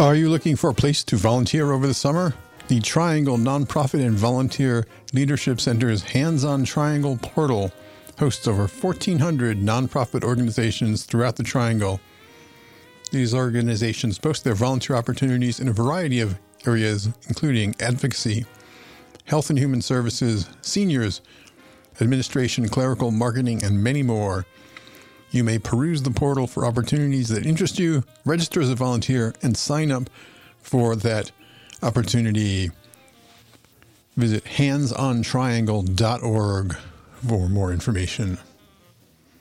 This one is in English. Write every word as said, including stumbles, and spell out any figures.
Are you looking for a place to volunteer over the summer? The Triangle Nonprofit and Volunteer Leadership Center's Hands-on Triangle portal hosts over fourteen hundred nonprofit organizations throughout the Triangle. These organizations post their volunteer opportunities in a variety of areas, including advocacy, health and human services, seniors, administration, clerical, marketing, and many more. You may peruse the portal for opportunities that interest you, register as a volunteer, and sign up for that opportunity. Visit hands on triangle dot org for more information.